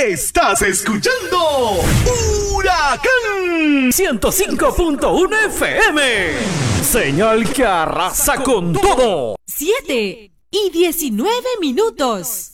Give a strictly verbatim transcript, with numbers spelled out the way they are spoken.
Estás escuchando Huracán ciento cinco punto uno F M. Señal que arrasa con todo. Siete y diecinueve minutos.